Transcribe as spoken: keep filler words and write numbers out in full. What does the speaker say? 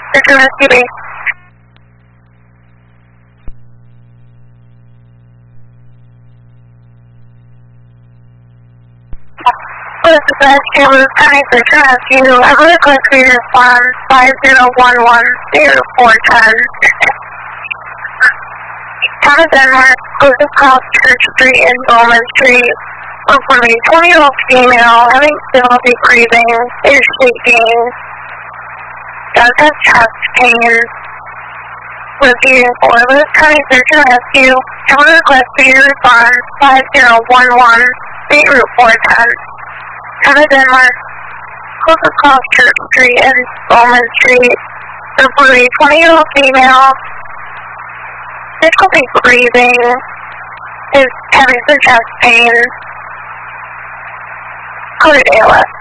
Search and rescue base. This is Rescue Louis County Search and Rescue. I have a request for your response five zero one one zero four one zero. Town of Denmark, goes across Church Street and Bowman Street. Look for a twenty-year-old female having difficulty breathing, is shaking, does have chest pain. Reviewing for Louis County Search and Rescue. I have a request for your response five zero one one zero four one zero. Town of Denmark, goes across Church Street and Bowman Street. Look for a twenty-year-old female difficulty breathing, is having some chest pain. Code A L S.